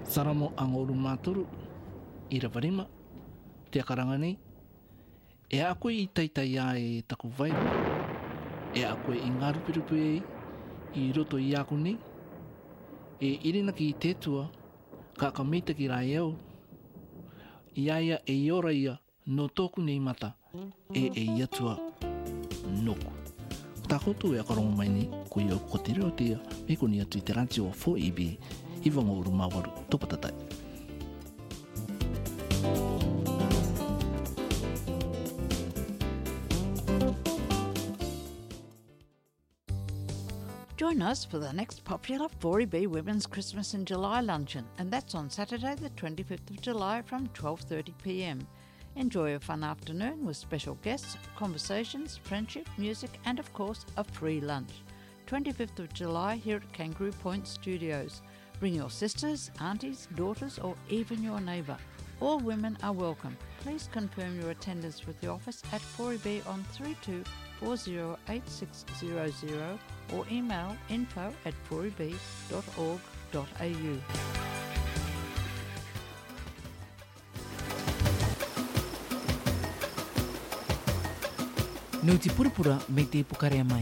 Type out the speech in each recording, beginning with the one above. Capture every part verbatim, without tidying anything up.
Saramo ang urumatoru, iravarima, te akaranga nei, e a koe i taitai a e taku vai, e a koe i ngaru pirupu e i roto i aku nei, e irina ki i tētua, ka ka meita ki rai au, i aia e i ora ia no tōku nei mata, e e i atua noku. Tā koutou e akarongo mai ni, ko i au ko te reo tia, me ko ni atu i te ranti o four E B, i wanga uru mawaru, topatatai. Join us for the next popular four E B Women's Christmas in July luncheon, and that's on Saturday the twenty-fifth of July from twelve thirty p m. Enjoy a fun afternoon with special guests, conversations, friendship, music, and of course, a free lunch. twenty-fifth of July here at Kangaroo Point Studios. Bring your sisters, aunties, daughters, or even your neighbour. All women are welcome. Please confirm your attendance with the office at four E B on three two four zero eight six zero zero or email info at four e b dot org dot a u. Nuti purpura me te pukarea mai.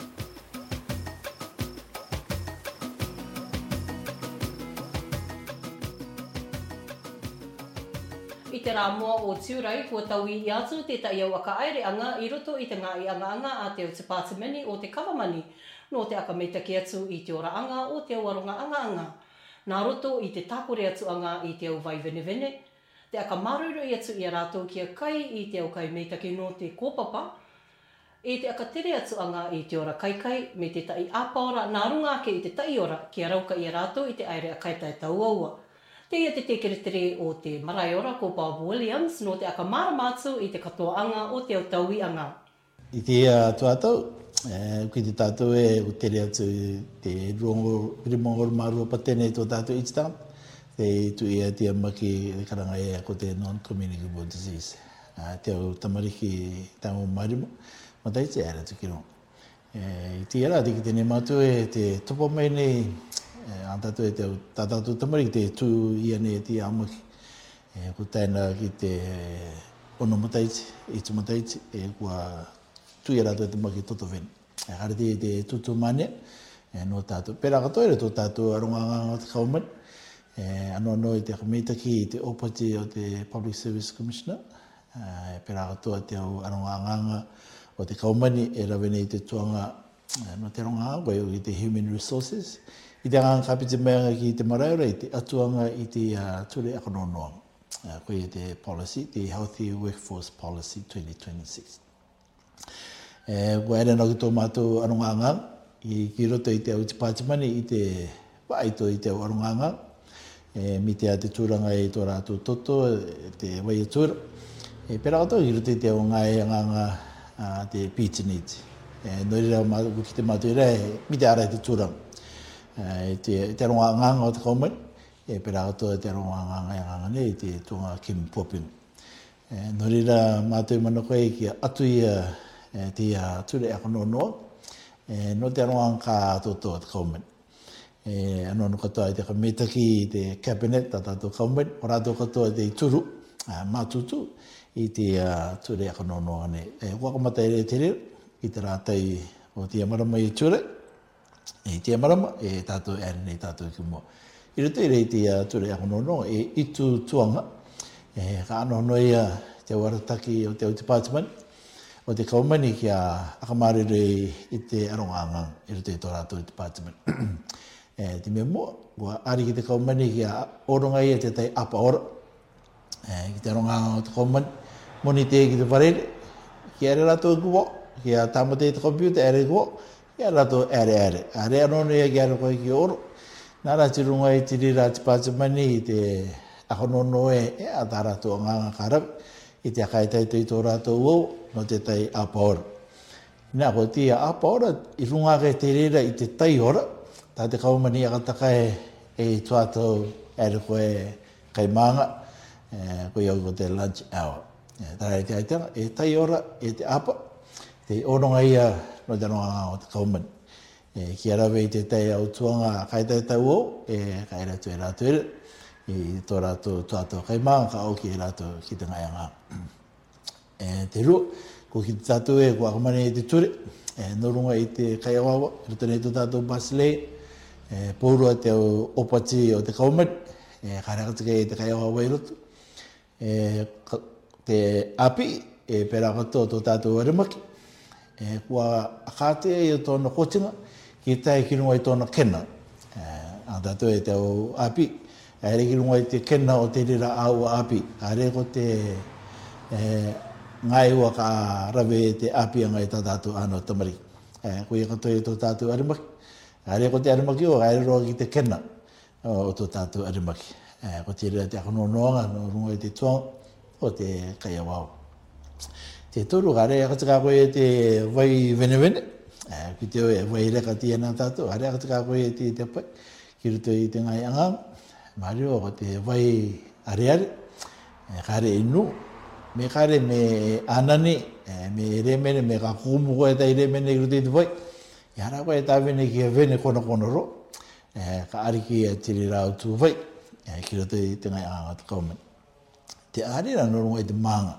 I te rā mua o Tiurai, kua tau i atu te tai au aka aere anga i roto i te ngā i anga anga a te o te pātimeni o te kawamani no te aka meitaki atu i te ora anga o te awaronga anga anga. Nā roto i te tākore atu anga i te au vai vene vene, te aka maruru i atu i a rātou kia kai i te au kai meitaki no te kōpapa, e te aka tere atu anga i te ora kaikai me te tai āpaora nā runga ke i te tai ora kia rauka i a rātou i te aere a kaitai tauaua. Te ia te tekere tere o te marae ora ko Bob Williams no te aka maramatu i te katoa anga o te au taui anga. I te ia tuatau, eh, ki te tātou e o tere atu te rongo rimongo marua patene tō tātou each time, te tu ia te amaki e karanga e ko te non-communicable disease. Uh, te au tamariki tango marimo, matai te ara tuki rongo. Eh, I te ia rā, te ki te ne mātou e te topo mai nei, an tātou e te tātou tamariki te tū ia nei te amaki. E, ko tēnā ki te ono mataiti, i tu mataiti, e kua tū ia rātou te maki toto veni. E hare te te tutu mane, e no tātou. Pera katoa ere tō tātou aronganga o te kaumani. E, ano ano i te kameitaki i te opati o te Public Service Commissioner. E, pera katoa te au aronganga o te kaumani e rawene i te tuanga no te aronganga, koe i te Human Resources. I te anga kapiti meanga ki te maraura i te atuanga i te uh, ture akononoa. Uh, koe i te policy, te Healthy Workforce Policy twenty twenty-six. E, koe ere nau ki tō mātou aronganga, i ki roto i te au te pātimani i te waito i te au aronganga. E, mi te a te tūranga i tō rātou toto, te wai atura. E, pera kato i roto i te au ngai anganga uh, te pītiniti. E, nori rau mātou ki te mātou i rai, mi te ara i te tūranga. Uh, te, te aronga nganga o te kaumani, e pera ato te aronga nganga i nganga nei, te tuanga Kim Popin. E, norira mātou mana koe ki atu ia e, te ia ture ako no noa, e, no te aronga ka toto o te kaumani. E, ano no katoa i te kametaki i te cabinet ta tātou kaumani, o rātou katoa i te turu, uh, mātutu, i te uh, ture ako no noa nei. E, wakamata ere te reo, i te rātai o te amarama i ture, e te amarama, e tātou ere nei tātou ki mua. I roto i rei te uh, ture akonono, e itu tuanga, e ka anono ia te warataki o te au te pātimani, o te kaumani ki a akamarere i te aronganga, i roto i tō rātou i te pātimani. e, te mea mua, kua ari ki te kaumani ki a oronga ia te tai apa ora, e, ki te aronganga o te kaumani, moni te ki te warere, ki ere rātou i kua, ki a tāmate i te computer ere i kua, ia rato ere ere. Are anono ia ki ara koe ki oro. Nā rāti runga i tiri rāti pātimani i te akonono e e a tā rato nganga karawi i te akaitai tui tō rato uau no te tai apaora. Nā koe tia apaora i runga kai te rera i te tai ora. Tā te kaumani akataka e e tuatau ere koe kai maanga e, koe au ko te lunch hour. E, tā rei te aitanga e tai ora e te apa te oronga ia no te ronga o te kaumani. E, ki arawe i te tei au tuanga kaitai tau o, e kaira tu e rātu ere. i tō rātou tātou kai maa ka au ki rātou ki te ngai anga. E, te ru, ko ki te tātou e kua akamane e te ture, e, norunga i te kai awawa, ruta nei tō tātou Basilei, e, pōrua te o opati o te kaumat, e, karakatike i te kai awawa i roto. E, te api, e pera katoa tō tātou arimaki, e, kua akatea i o tōna kotinga, ki tai ki runga i tōna kena. E, a tātou e te o api, e re ki runga i te kena o te rira au api, a re ko te e, ngai ua ka rawe e te api anga i tā tātou ano tamari. E, ko i katoa i tō tātou arimaki, a re ko te arimaki o a re roa ki te kena o tō tātou arimaki. E, ko te rira te akononoanga, no runga i te tuang o te kai awao. Te toru, hare akatika koe e te vai vene vene, eh, ki te oe vai reka tia nā tātou, hare akatika koe e te te pai, ki ruto i te ngai angang, mario ko te vai are are, eh, kare inu, me kare me anani, eh, me re mene, me ka kumu koe tai re mene ki ruto i te vai, i hara koe tā vene ki a vene kona kona ro, eh, ka ari ki a tiri rau tū vai, eh, ki ruto i te ngai angang atu kaumeni. Te arira norunga i te maanga,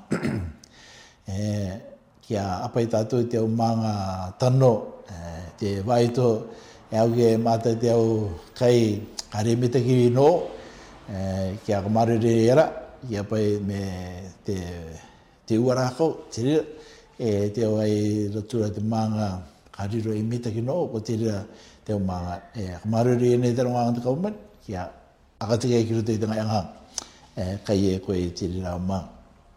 e, kia apai tātou i te au maanga tano, e, te waito e au ke mātai te au kai kare mita ki no, e, kia kamarere era, kia apai me te, te uarako, te rira, e te au ai ratura te maanga kariro i mita ki no, ko te rira te au maanga, e, kamarere e nei te ronga anga te kauman, kia akatika e ki ruto i te ngai anga, e, kai e koe i te rira au maanga.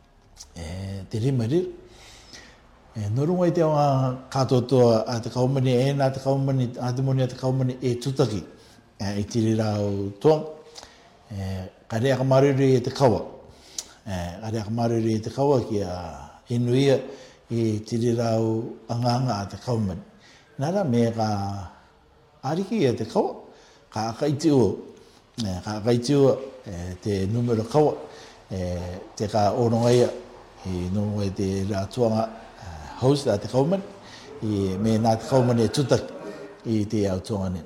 E, te rima rira. E, norunga i te anga katotoa a te kaumani e nā te kaumani, a te moni a te kaumani e tutaki e, i tiri rau tuang. E, ka rea ka maruri e te kawa. E, ka rea ka maruri e te kawa ki a inuia i tiri rau anganga a te kaumani. Nara me ka ariki e te kawa, ka akaiti ua. E, ka akaiti ua e, te numero kawa, e, te ka orongaia i norunga i te rātuanga host a te kauman, i me nā te kauman e tutak i te au tuangane.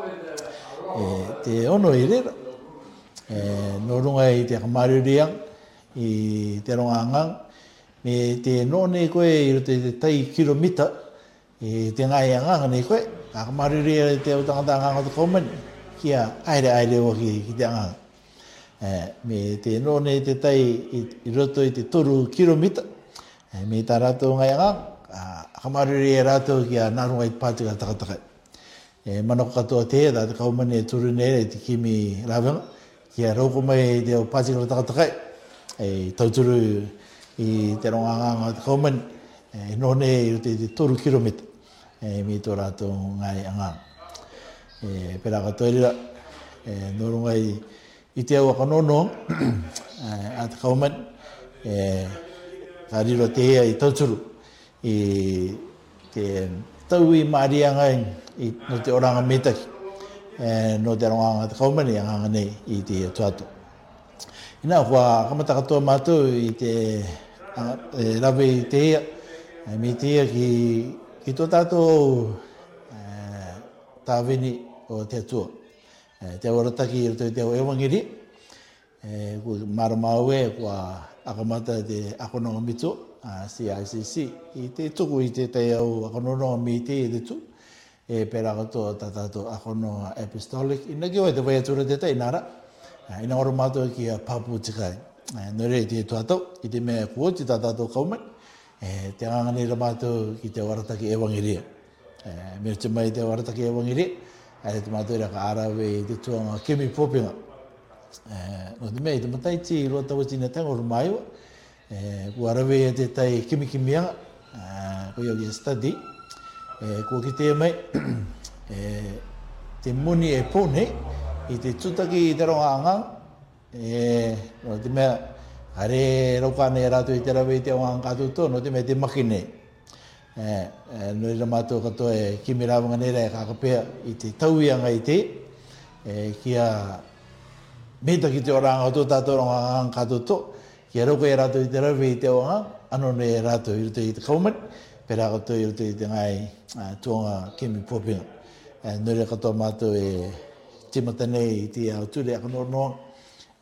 E, te ono i rera, e, no runga i te kamaruriang, i te ronga angang, me te nōne koe i roto i te tai kilomita, i te ngai angang nei koe, ka kamaruria i te au tangata angang o te kauman, kia aere aere waki ki te angang. E, me te nōne i te tai i, i roto i te toru kilomita, me tā rātou ngai angang, kamaruri e rātou ki a nārunga i pātika takatakai. E, manako katoa te, tā te kaumane e turu nere i te kimi rāwenga, ki a rauko mai te o pātika takatakai, e tauturu i te ronga angang o te kaumane, e nōne i te, te toru kilomita, e me tō rātou ngai angang. E, pera katoa rira, e, nōrunga i, i te au akanono, a te kaumane, e, ka riro te hea i tauturu i te taui maria ngai i no te oranga metaki e, no te ronga te kaumani anga nei i te tuatu. Ina kua kamata katoa mātou i te e, rawe i te hea, e, mi te hea ki, ki tō tātou e, tāwini o te atua. E, te awarataki i roto i te au ewangiri, e, kua maramau e kua akamata te akononga mito, a C I C C, i te tuku i te te au akononga mite i te tu, e pera katoa tātātou akononga apostolic, ina ki oi te vai atura te te inara, ina oro mātou ki a Papu Tikai. Nore i te tuatau, i te mea kua ti tātātou kauman, e te angangani ra mātou ki te warataki ewangiria. Mea te mai te warataki ewangiria, e te mātou ira ka arawe i te tuanga Kimi Popinga. Eh, no te mei, te mataiti i roa tawatina tango rumaiwa, eh, kua rawe e te tai kimi kimianga, eh, ko iau i study, eh, kua ki te mai, eh, te muni e pōne, i te tutaki i te ronga angang, eh, no te mea, hare raukane e rātou i te rawe i te ronga kātou tō, no te mea te makine. Eh, eh, no i ramato katoa e kimi rāwanga nera e kākapea i te tauianga i te, eh, kia meta ki te oranga o tō tātou ronga angang kātou tō, kia rauko e rātou i te rawe i te angang, anone e rātou i roto i te kauman, pera katoa i roto i te ngai uh, tuanga Kimi Popinga. Uh, Nore katoa mātou e timata nei i te au ture akanonoa,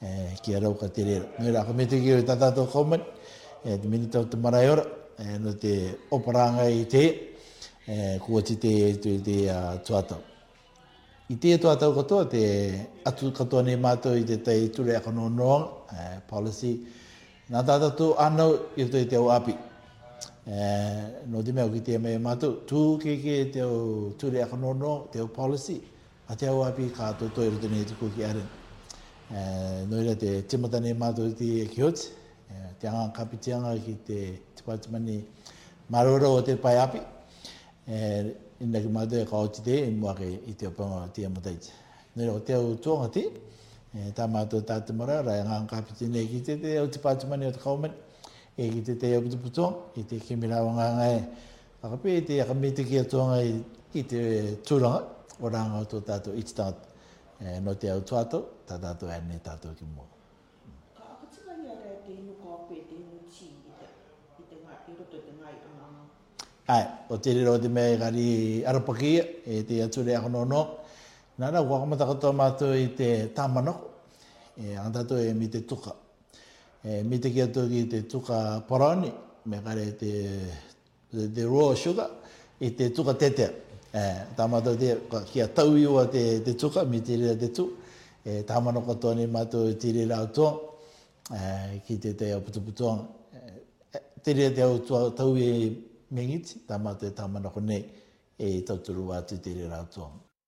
e ki arau ka te rera. Nui rā ka me te ki o i tātātou kauman, e te minitau te marae ora, e no te oparanga i te, e kua ti te e tu i te uh, tuatau. I te tuatau katoa, te atu katoa nei mātou i te tei ture aka no noanga, e policy, nā tātātou anau i to i te au api. E, no te mea ki te mea mātou, tū ke ke te au ture aka no noanga, te au policy, a te au api ka tō toi rutu nei te kuki aren. E, no ira te timata nei mātou i te ki hoti, e, te anga kapitianga ki te tipatimani marora o te pai api, e, ina ki mātou e ka oti te, i mua ke i te opanga te amataiti. No ira o te au tuanga te, e, tā mātou tāte mara, rai anga kapiti nei ki te te au tipatimani o te kaumani, e ki te te au putu putuanga, i te kimirawa ngā ngai, whakape i te akamete ki a tuanga i, i te tūranga, o ranga o tō tātou i te tātou. E, no te au tuatou, tā tātou e nei tātou ki mua. Ka akatinga ia rea te inu ka ope te inu ti i te, i te ngā, i roto te ngai anga. Ai, o te rero te mea i gari arapakia, e te ature ako no no. Nara, wakamata katoa mātou i te tāmanoko, e ang tātou e mi te tuka. E, mi te kia tō ki te tuka parani, me kare te, te, te raw sugar, i te tuka tetea. Eh, tā mātou te, kia tau iua te, te tuka, mi te rira te tu. E, tā manoko tōni mātou te rira au tō, eh, ki te te au putuputuanga. Eh, te rira te au tua, tau e mengiti, tā mātou e tā manoko nei, e tauturu atu te rira au tō.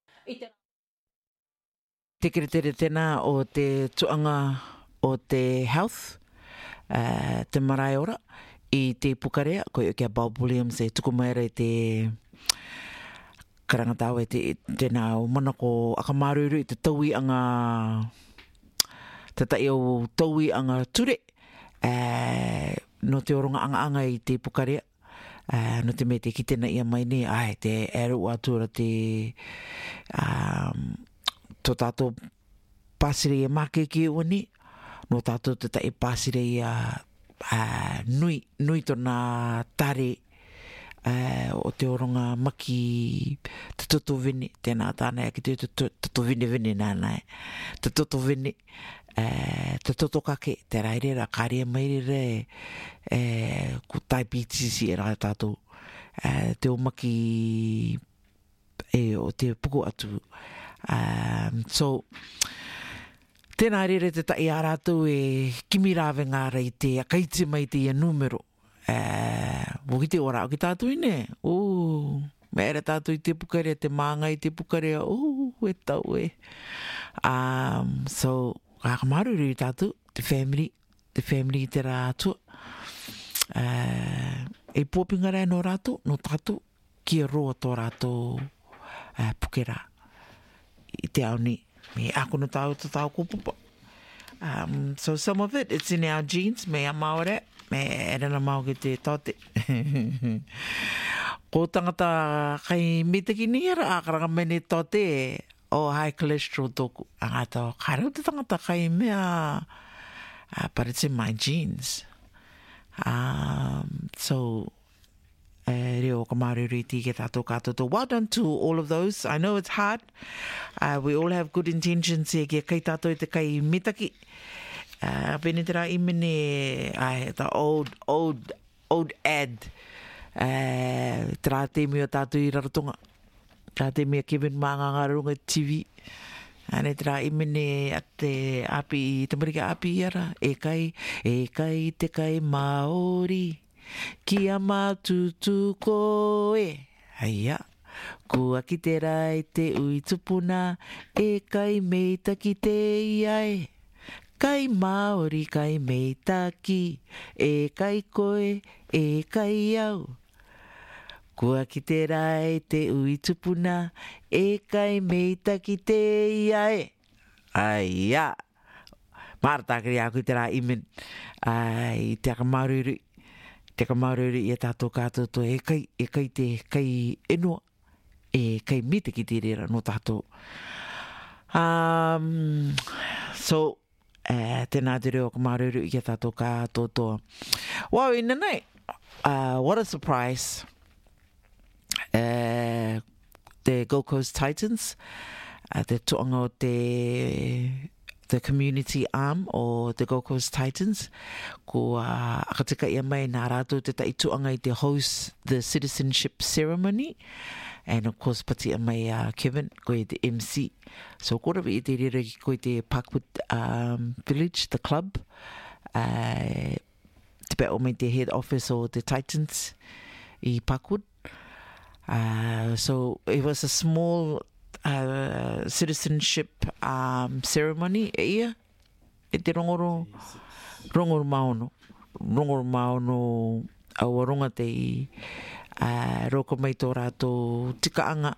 Te kere tere tēnā o te tuanga o te health, uh, te marae ora, i te pukarea, koe o kia Bob Williams e tuku mai rei te karangatau e te, tēnā o manako akamaruru i te taui anga, te tai o taui anga ture, uh, no te oronga anga anga i te pukarea, uh, no te me te kitena ia mai ni, ai, te eru atura te um, tō tātou pāsire e make ki ua ni, no tātou te tai pāsire i a uh, nui, nui tōna tare, Uh, o te oronga maki te toto vini, tēnā tāna ki te toto vini vini nānai, te toto vini, uh, te toto kake, te rairera, kāria mairere, uh, ko tai pītisi e rai tātou, uh, te o maki e o te puku atu. Um, so, tēnā rere te tai a rātou e kimi rāwe ngāra i te akaiti mai te ia numero. Uh, mo ki te ora o ki tātou ine, o, me ere tātou i te pukarea, te mānga i te pukarea, o, e tau e. Um, so, kakamaruru i tātou, te family, te family i te rā atua. Uh, e pōpinga rai no rātou, no tātou, ki a roa tō rātou uh, pukera. I te au ni, me ako no tāu tā tāu kōpupa. Um, so some of it, it's in our genes, me a maore, me erena mau ki te tote. Ko tangata kai mitaki ni era akaranga mene tote o high cholesterol toku. Angata karau te tangata kai mea, uh, but it's in my genes. Um, so, uh, reo kamaruri ti ke tātou kātoto. Well done to all of those. I know it's hard. Uh, we all have good intentions here. Kia kai tātou i te kai mitaki. Uh, pene te rā imene, ai, the old, old, old ad. Uh, te rā te mea tātou i raratonga. Rā te mea Kevin Maanga Ngarunga T V. Ane te rā imene a te api, te marika api iara. E kai, e kai te kai Māori. Kia mātutu koe. Haia. Kua ki te rai te ui tupuna. E kai meita ki te iai. Kai Māori, kai meitaki, e kai koe, e kai au. Kua ki te rai te ui tupuna, e kai meitaki te iae. Ai, ia. Māratakari aku i te rā imen. Ai, te akamaruru. Te akamaruru i a tātou kātoto, e kai, e kai te kai enua, e kai mite ki te rera no tātou. Um, so, Uh, tēnā te reo kamaruru i a tātou kātotoa. Wow, ina nei, uh, what a surprise. Uh, the Gold Coast Titans, uh, te toanga o te the community arm or the Gold Coast Titans. Ko uh, akatika ia mai nā rātou te taituanga I te host the citizenship ceremony. And of course, pati ia mai uh, Kevin, koe te M C. So kora i te rere ki koe te Parkwood um, Village, the club. Uh, te pe o mai te head office o the Titans I Parkwood. Uh, so it was a small uh, citizenship um, ceremony e ia. E te rongoro, rongoro maono. Rongoro maono au ronga te I uh, roko mai tō rātou tikaanga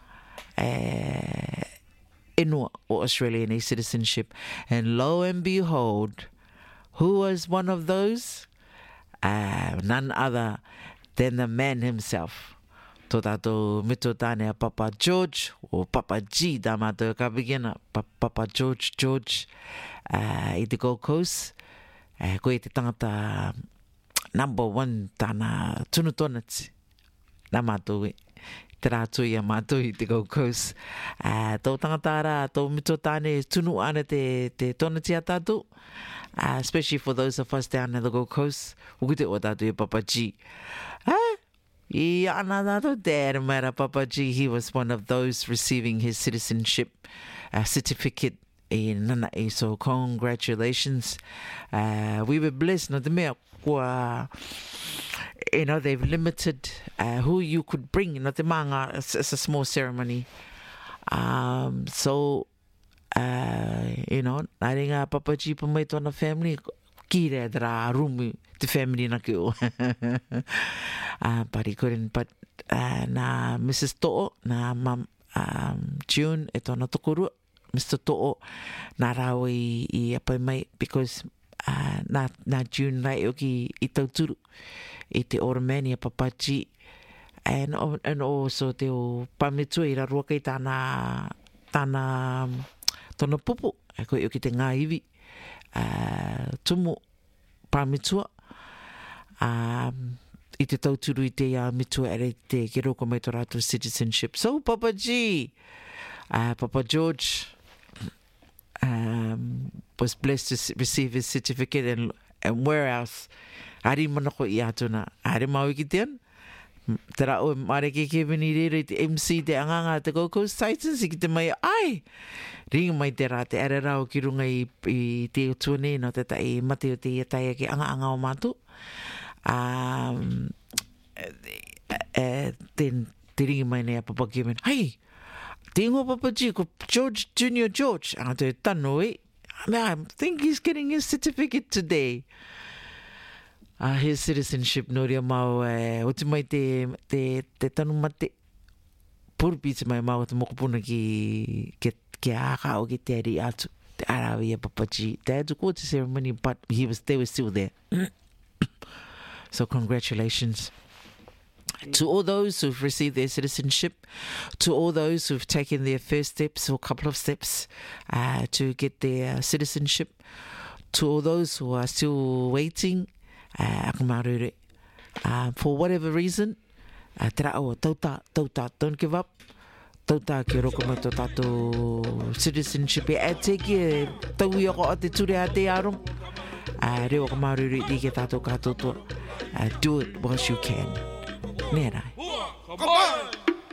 uh, enua o Australian citizenship. And lo and behold, who was one of those? Uh, none other than the man himself. Tō tātou mito tāne a Papa George, o Papa G, tā mātou ka begina, Papa George George, uh, I te Gold Coast. Uh, koe te tangata number one tāna tunu tonati. Nā mātou e. Te rātou ia mātou I te Gold Coast. Uh, tō tangata ara, tō mito tāne tunu ana te, te tonati a tātou. Uh, especially for those of us down in the Gold Coast. Ukite o tātou e Papa G. Ah, I ana tātou te mara Papa G. He was one of those receiving his citizenship uh, certificate in nana e. So congratulations. Uh, we were blessed. No te mea, kua, you know, they've limited uh, who you could bring. No te manga, it's, it's a small ceremony. Um, so, uh, you know, nā ringa Papa G pa mai tōna family, ki rea dara rumi te family na ki o. uh, but he couldn't, but uh, nā Missus To'o, nā Mam um, June e tōna tokorua, Mister To'o, nā rau I, I apai mai, because uh, nā, nā June rai o ki I tauturu, I te Oromani a Papa G, and, and also te o Pamitua I rarua kei tāna, tāna, tōna pupu, e koe o ki te ngā iwi, uh, tumu Pamitua, um, I te tauturu I te uh, mitua ere te ke roko mai tō rātou citizenship. So, Papa G, uh, Papa George, um, was blessed to receive his certificate, and, and where else? Ari manako I atuna, ari mau ki tean. Te rao e mare ke Kevin I rere te M C te anganga te Gold Coast Titans, I ki te mai, ai, ringa mai te rā te are rao ki runga I, I te o tuane no te tai mate o te iatai ke anga anga o mātu. Um, te, te ringa mai nei a Papa Kevin, hei, te ingo Papa G, ko George, Junior George, anga te tano e, I think he's getting his certificate today. Uh, his citizenship no ria mau e o te mai te te te tanu mate purpi te mai mau te mokopuna ki ke ke aka o ki te ari atu te arawi a Papa G. They had to go to ceremony, but he was they were still there. So congratulations to all those who've received their citizenship, to all those who've taken their first steps or couple of steps uh, to get their citizenship, to all those who are still waiting. Uh, uh, for whatever reason, uh, te rao, tauta, tauta, don't give up. Tauta ki roko mai tō tātou citizenship e te ki e tau I ako a te ture a te arong. Uh, reo ka maruri I ke tātou kātou toa. Uh, do it whilst you can. Nē rai.